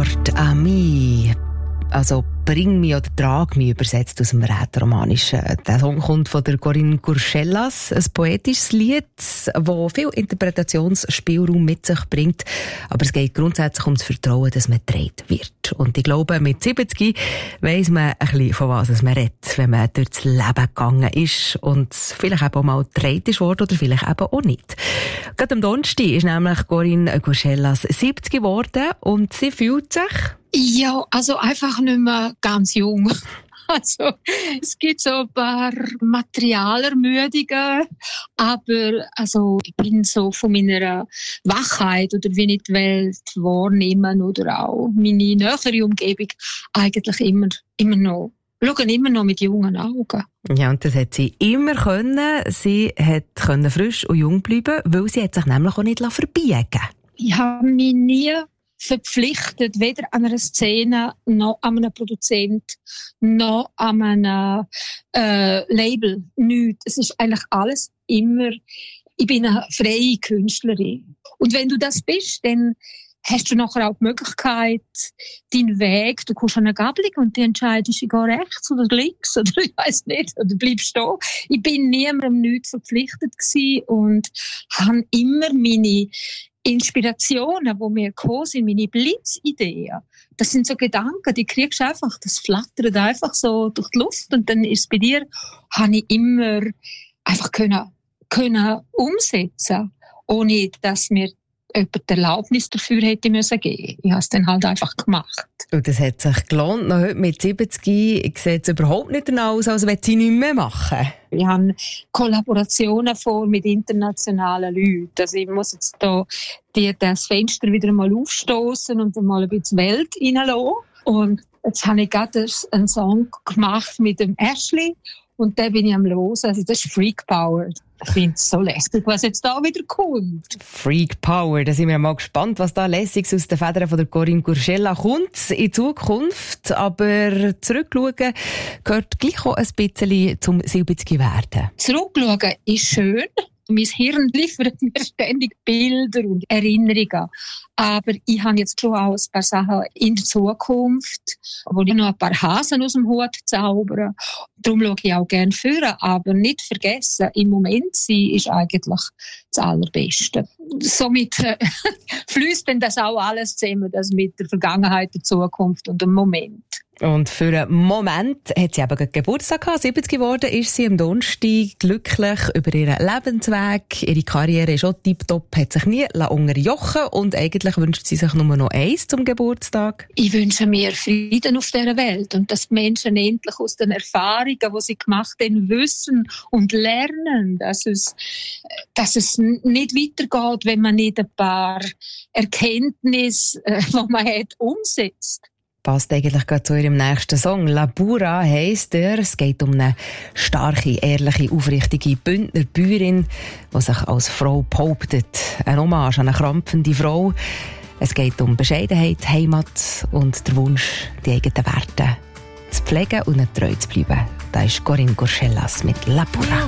Porte à mi. Also «Bring mich» oder «Trag mich» übersetzt aus dem Rätoromanischen. Der Song kommt von der Corinne Curschellas, ein poetisches Lied, das viel Interpretationsspielraum mit sich bringt. Aber es geht grundsätzlich um das Vertrauen, dass man getragen wird. Und ich glaube, mit 70 weiss man ein bisschen, von was man redet, wenn man durchs Leben gegangen ist und vielleicht eben auch mal getragen ist worden oder vielleicht eben auch nicht. Gerade am Donnerstag ist nämlich Corinne Curschellas 70 geworden und sie fühlt sich... Ja, also einfach nicht mehr ganz jung. Also, es gibt so ein paar Materialermüdungen, aber also, ich bin so von meiner Wachheit oder wie ich die Welt wahrnehme oder auch meine nähere Umgebung eigentlich immer noch. Schauen immer noch mit jungen Augen. Ja, und das hat sie immer können. Sie konnte frisch und jung bleiben, weil sie hat sich nämlich auch nicht verbiegen lassen. Ich habe mich nie verpflichtet, weder an einer Szene, noch an einem Produzent, noch an einem Label. Nichts. Es ist eigentlich alles immer, ich bin eine freie Künstlerin. Und wenn du das bist, dann hast du nachher auch die Möglichkeit, deinen Weg, du kommst an eine Gabelung und du entscheidest, ich gehe rechts oder links oder ich weiss nicht, oder bleibst stehen. Ich bin niemandem nichts verpflichtet gewesen und habe immer meine Inspirationen, die mir gekommen sind, meine Blitzideen, das sind so Gedanken, die kriegst du einfach, das flattert einfach so durch die Luft und dann ist es bei dir, habe ich immer einfach können umsetzen, ohne dass mir jemand die Erlaubnis dafür hätte müssen geben. Ich habe es dann halt einfach gemacht. Und das hat sich gelohnt. Noch heute mit 70 sieht es überhaupt nicht danach aus, als würde sie nichts mehr machen. Ich habe Kollaborationen vor mit internationalen Leuten. Also ich muss jetzt das Fenster wieder mal aufstoßen und mal ein bisschen Welt reinlassen. Und jetzt habe ich gerade einen Song gemacht mit dem Ashley. Und den bin ich am Hören. Also das ist Freak Power. Ich finde es so lässig, was jetzt da wieder kommt. Freak Power, da sind wir mal gespannt, was da Lässiges aus den Federn von der Corinne Curschellas kommt in Zukunft. Aber zurückschauen gehört gleich auch ein bisschen zum 70 werden. Zurückschauen ist schön. Mein Hirn liefert mir ständig Bilder und Erinnerungen. Aber ich habe jetzt schon auch ein paar Sachen in der Zukunft, wo ich noch ein paar Hasen aus dem Hut zaubere. Darum schaue ich auch gerne vor. Aber nicht vergessen, im Moment sein ist eigentlich das Allerbeste. Somit fließt denn das auch alles zusammen, das mit der Vergangenheit, der Zukunft und dem Moment. Und für einen Moment hat sie eben Geburtstag gehabt. 70 geworden ist sie am Donnerstag, glücklich über ihren Lebensweg. Ihre Karriere ist auch tipptopp, hat sich nie unterjochen und eigentlich wünscht sie sich nur noch eins zum Geburtstag. Ich wünsche mir Frieden auf dieser Welt und dass die Menschen endlich aus den Erfahrungen, die sie gemacht haben, wissen und lernen, dass es nicht weitergeht, wenn man nicht ein paar Erkenntnisse, die man hat, umsetzt. Passt eigentlich gerade zu ihrem nächsten Song. La Pura heisst er. Es geht um eine starke, ehrliche, aufrichtige Bündner Bäuerin, die sich als Frau behauptet. Eine Hommage an eine krampfende Frau. Es geht um Bescheidenheit, Heimat und der Wunsch, die eigenen Werte zu pflegen und nicht treu zu bleiben. Da ist Corinne Curschellas mit La Pura.